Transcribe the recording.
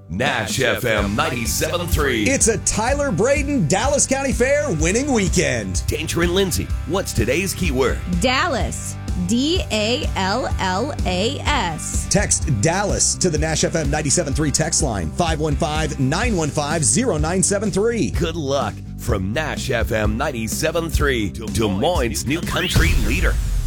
Nash FM 97.3. It's a Tyler Braden Dallas County Fair winning weekend. Danger and Lindsay, what's today's keyword? Dallas. D-A-L-L-A-S. Text Dallas to the Nash FM 97.3 text line, 515-915-0973. Good luck from Nash FM 97.3, Des Moines' new country leader.